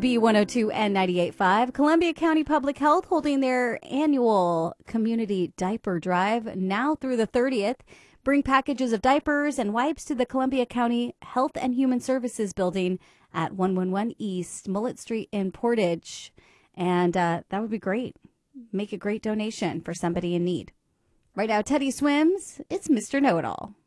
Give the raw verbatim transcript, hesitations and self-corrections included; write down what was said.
B one oh two and ninety-eight point five. Columbia County Public Health holding their annual community diaper drive now through the thirtieth. Bring packages of diapers and wipes to the Columbia County Health and Human Services building at one eleven East Mullet Street in Portage. And uh, that would be great. Make a great donation for somebody in need. Right now, Teddy Swims, it's Mister Know-It-All.